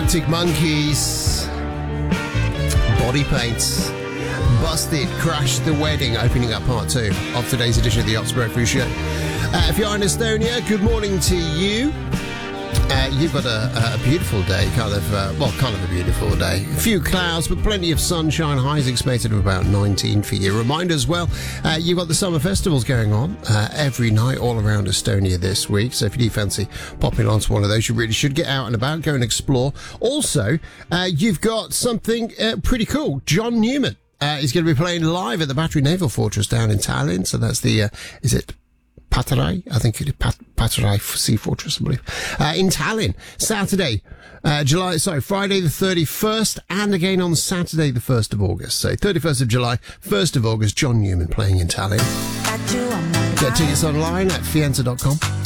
Arctic Monkeys, Body Paints, Busted, Crash the Wedding, opening up part 2 of today's edition of the Oxford Breakfast Show. If you're in Estonia, good morning to you. You've got a beautiful day, kind of a beautiful day. A few clouds, but plenty of sunshine. Highs expected of about 19 for you. Reminder as well, you've got the summer festivals going on every night all around Estonia this week. So if you do fancy popping onto one of those, you really should get out and about, go and explore. Also, you've got something pretty cool. John Newman is going to be playing live at the Battery Naval Fortress down in Tallinn. So that's the, is it Patarei? I think it is Patarei Sea Fortress, I believe. In Tallinn, Saturday, Friday the 31st, and again on Saturday the 1st of August. So 31st of July, 1st of August, John Newman playing in Tallinn. Get tickets online at fienza.com.